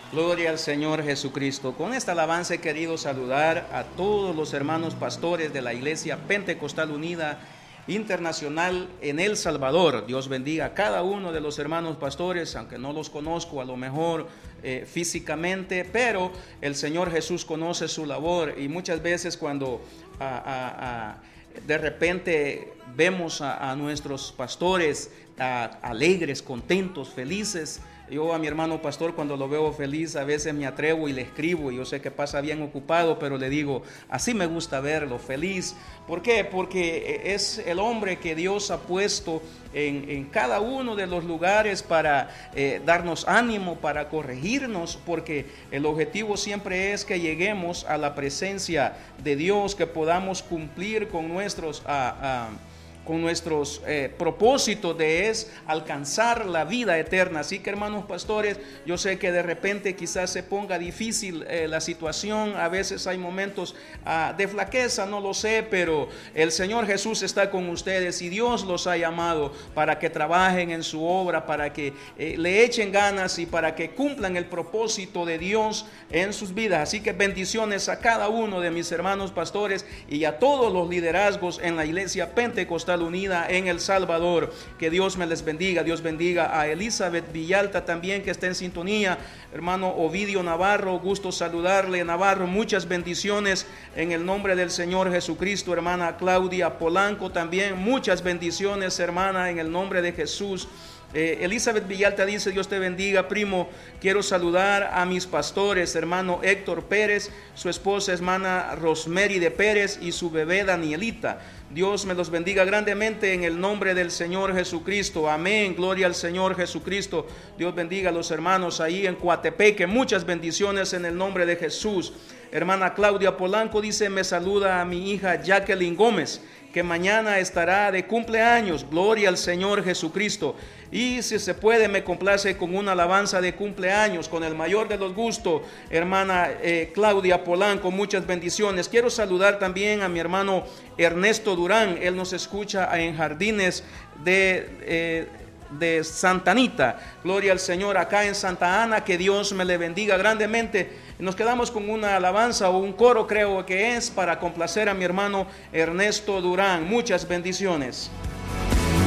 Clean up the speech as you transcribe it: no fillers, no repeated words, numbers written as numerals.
Gloria al Señor Jesucristo. Con esta alabanza he querido saludar a todos los hermanos pastores de la Iglesia Pentecostal Unida Internacional en El Salvador. Dios bendiga a cada uno de los hermanos pastores, aunque no los conozco a lo mejor físicamente, pero el Señor Jesús conoce su labor, y muchas veces cuando de repente vemos a nuestros pastores alegres, contentos, felices. Yo a mi hermano pastor, cuando lo veo feliz, a veces me atrevo y le escribo. Yo sé que pasa bien ocupado, pero le digo, así me gusta verlo, feliz. ¿Por qué? Porque es el hombre que Dios ha puesto en cada uno de los lugares para darnos ánimo, para corregirnos, porque el objetivo siempre es que lleguemos a la presencia de Dios, que podamos cumplir con nuestros propósitos de alcanzar la vida eterna. Así que, hermanos pastores, yo sé que de repente quizás se ponga difícil la situación, a veces hay momentos de flaqueza, no lo sé, pero el Señor Jesús está con ustedes y Dios los ha llamado para que trabajen en su obra, para que le echen ganas y para que cumplan el propósito de Dios en sus vidas. Así que bendiciones a cada uno de mis hermanos pastores y a todos los liderazgos en la Iglesia Pentecostal Unida en El Salvador. Que Dios me les bendiga. Dios bendiga a Elizabeth Villalta también, que está en sintonía. Hermano Ovidio Navarro, gusto saludarle, Navarro. Muchas bendiciones en el nombre del Señor Jesucristo. Hermana Claudia Polanco también, muchas bendiciones, hermana, en el nombre de Jesús. Elizabeth Villalta dice: Dios te bendiga, primo. Quiero saludar a mis pastores, hermano Héctor Pérez, su esposa hermana Rosemary de Pérez y su bebé Danielita. Dios me los bendiga grandemente en el nombre del Señor Jesucristo. Amén, gloria al Señor Jesucristo. Dios bendiga a los hermanos ahí en Coatepeque. Muchas bendiciones en el nombre de Jesús. Hermana Claudia Polanco dice: me saluda a mi hija Jacqueline Gómez, que mañana estará de cumpleaños. Gloria al Señor Jesucristo. Y si se puede, me complace con una alabanza de cumpleaños, con el mayor de los gustos, hermana Claudia Polanco. Muchas bendiciones. Quiero saludar también a mi hermano Ernesto Durán. Él nos escucha en Jardines de Santa Anita. Gloria al Señor, acá en Santa Ana. Que Dios me le bendiga grandemente. Nos quedamos con una alabanza o un coro, creo que es, para complacer a mi hermano Ernesto Durán. Muchas bendiciones.